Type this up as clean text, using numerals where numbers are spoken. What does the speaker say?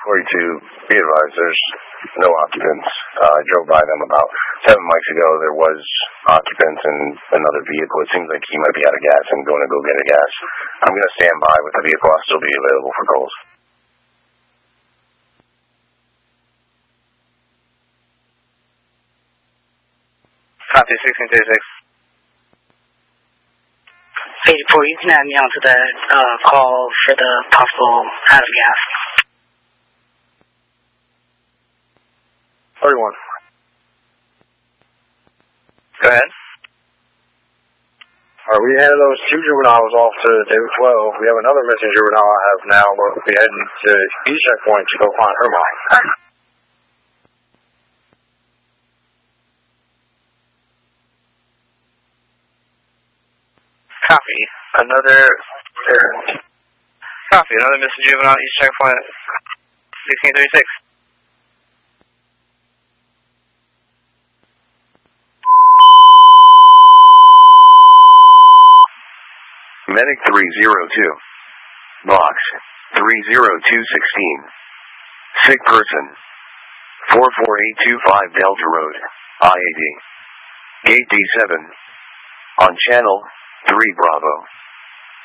42, be advised, there's no occupants. I drove by them about 7 mics ago. There was occupants in another vehicle. It seems like he might be out of gas and going to go get a gas. I'm going to stand by with the vehicle. I'll still be available for calls. Copy, 1636. 84, you can add me onto that call for the possible out of gas. 31. Go ahead. Alright, we handed those 2 juveniles off to David 12. We have another missing juvenile I have now. We'll be heading to East Checkpoint to go find her mom. Copy. Another missing juvenile, East Checkpoint, 1636. Medic 302. Box 30216. Sick person. 44825 Delta Road, IAD. Gate D7. On channel 3 Bravo.